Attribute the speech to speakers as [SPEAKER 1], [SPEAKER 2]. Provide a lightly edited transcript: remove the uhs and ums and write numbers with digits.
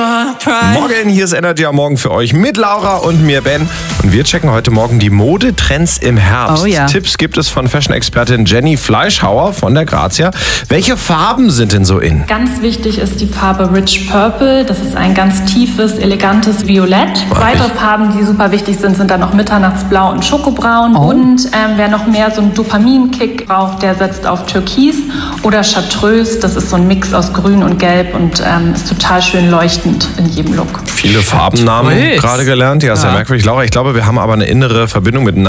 [SPEAKER 1] Morgen, hier ist Energy am Morgen für euch mit Laura und mir, Ben. Und wir checken heute Morgen die Modetrends im Herbst.
[SPEAKER 2] Oh ja.
[SPEAKER 1] Tipps gibt es von Fashion-Expertin Jenny Fleischhauer von der Grazia. Welche Farben sind denn so in?
[SPEAKER 3] Ganz wichtig ist die Farbe Rich Purple. Das ist ein ganz tiefes, elegantes Violett. Weitere Farben, die super wichtig sind, sind dann noch Mitternachtsblau und Schokobraun. Und wer noch mehr so einen Dopaminkick braucht, der setzt auf Türkis oder Chartreuse. Das ist so ein Mix aus Grün und Gelb und ist total schön leuchtend in jedem Look.
[SPEAKER 1] Viele Farbennamen gerade gelernt. Ja, sehr merkwürdig. Laura, ich glaube, wir haben aber eine innere Verbindung miteinander.